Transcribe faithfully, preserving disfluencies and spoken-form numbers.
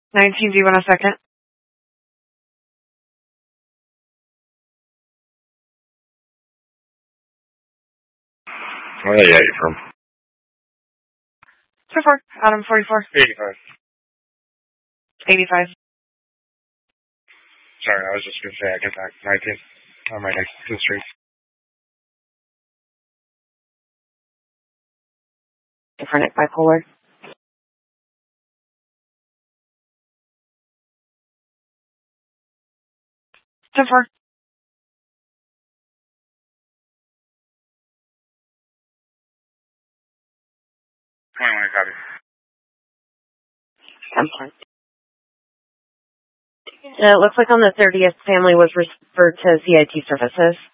nineteen, do you want a second? Where are you from? So far, Adam, forty-four. eighty-five. eighty-five. Sorry, I was just going to say I get back nineteen. I'm right next to the street. Different bipolar. So far. twenty-one, copy. I'm fine. Uh, it looks like on the thirtieth, family was referred to C I T services.